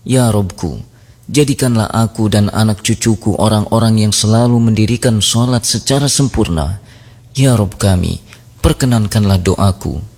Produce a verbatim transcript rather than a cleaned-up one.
Ya Robku, jadikanlah aku dan anak cucuku orang-orang yang selalu mendirikan sholat secara sempurna. Ya Rob kami, perkenankanlah doaku.